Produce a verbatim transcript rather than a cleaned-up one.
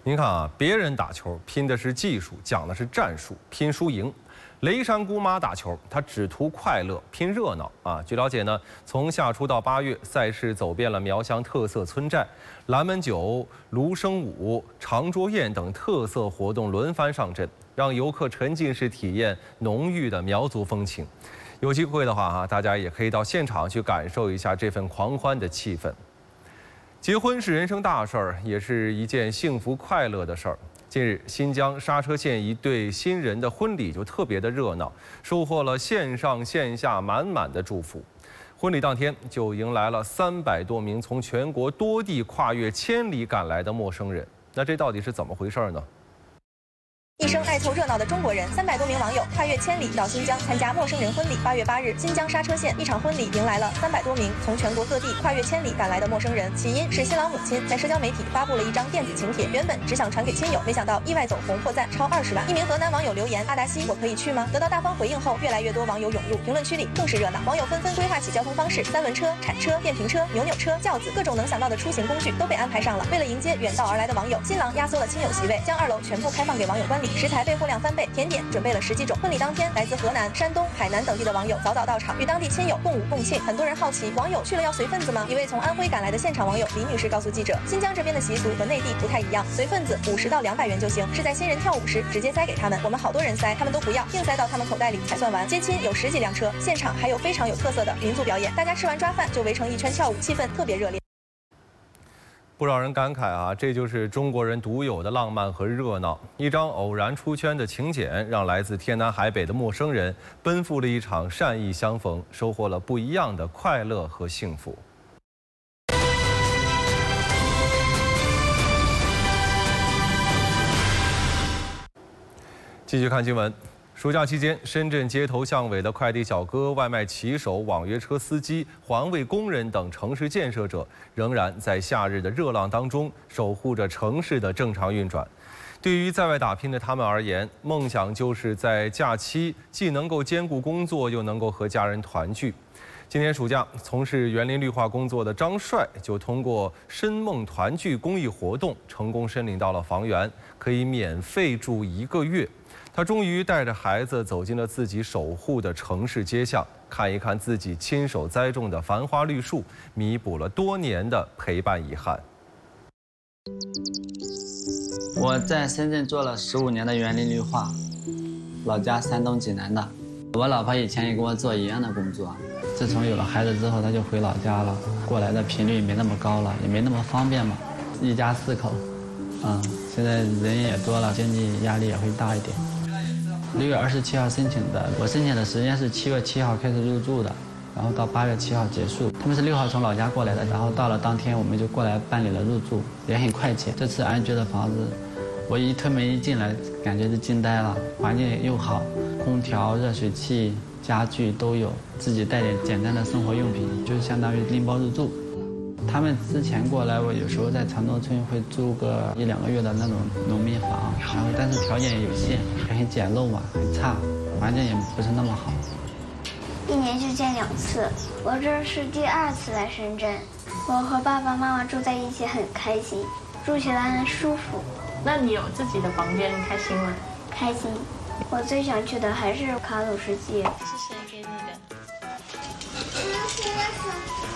您看啊，别人打球拼的是技术，讲的是战术，拼输赢；雷山姑妈打球，她只图快乐，拼热闹啊。据了解呢，从夏初到八月，赛事走遍了苗乡特色村寨，蓝门酒、芦笙舞、长桌宴等特色活动轮番上阵，让游客沉浸式体验浓郁的苗族风情。有机会的话哈，大家也可以到现场去感受一下这份狂欢的气氛。 结婚是人生大事儿，也是一件幸福快乐的事儿。近日，新疆刹车县一对新人的婚礼就特别的热闹，收获了线上线下满满的祝福。婚礼当天就迎来了三百多名从全国多地跨越千里赶来的陌生人。那这到底是怎么回事呢？ 一生爱凑热闹的中国人，三百多名网友跨越千里到新疆参加陌生人婚礼。八月八日，新疆刹车县一场婚礼迎来了三百多名从全国各地跨越千里赶来的陌生人。起因是新郎母亲在社交媒体发布了一张电子请帖，原本只想传给亲友，没想到意外走红，破赞超二十万。一名河南网友留言：“阿达西，我可以去吗？”得到大方回应后，越来越多网友涌入，评论区里更是热闹。网友纷纷规划起交通方式，三轮车、铲车、电瓶车、扭扭车、轿子，各种能想到的出行工具都被安排上了。为了迎接远道而来的网友，新郎压缩了亲友席位，将二楼全部开放给网友观礼。食材备货量 翻倍，甜点准备了十几种。婚礼当天，来自河南、山东、海南等地的网友早早到场，与当地亲友共舞共庆。很多人好奇，网友去了要随份子吗？一位从安徽赶来的现场网友李女士告诉记者，新疆这边的习俗和内地不太一样，随份子五十到两百元就行，是在新人跳舞时直接塞给他们。我们好多人塞，他们都不要，硬塞到他们口袋里才算完。接亲有十几辆车，现场还有非常有特色的民族表演，大家吃完抓饭就围成一圈跳舞，气氛特别热烈。 不少人感慨啊，这就是中国人独有的浪漫和热闹。一张偶然出圈的请柬，让来自天南海北的陌生人奔赴了一场善意相逢，收获了不一样的快乐和幸福。继续看新闻。 暑假期间，深圳街头巷尾的快递小哥、外卖骑手、网约车司机、环卫工人等城市建设者，仍然在夏日的热浪当中守护着城市的正常运转。对于在外打拼的他们而言，梦想就是在假期既能够兼顾工作，又能够和家人团聚。今年暑假，从事园林绿化工作的张帅就通过“深梦团聚”公益活动，成功申领到了房源，可以免费住一个月。 他终于带着孩子走进了自己守护的城市街巷，看一看自己亲手栽种的繁花绿树，弥补了多年的陪伴遗憾。 我在深圳做了十五年的园林绿化，老家山东济南的。我老婆以前也跟我做一样的工作，自从有了孩子之后，她就回老家了，过来的频率没那么高了，也没那么方便嘛。一家四口，嗯，现在人也多了，经济压力也会大一点。 六月二十七号申请的，我申请的时间是七月七号开始入住的，然后到八月七号结束。他们是六号从老家过来的，然后到了当天我们就过来办理了入住，也很快捷。这次安居的房子，我一推门一进来，感觉就惊呆了，环境又好，空调、热水器、家具都有，自己带点简单的生活用品，就相当于拎包入住。 他们之前过来，我有时候在长东村会租个一两个月的那种农民房，然后但是条件也有限，也很简陋嘛，很差，环境也不是那么好。 一年就见两次，我这是第二次来深圳，我和爸爸妈妈住在一起很开心，住起来很舒服。 那你有自己的房间，开心吗？ 开心。我最想去的还是卡鲁世界。 是谁给你的？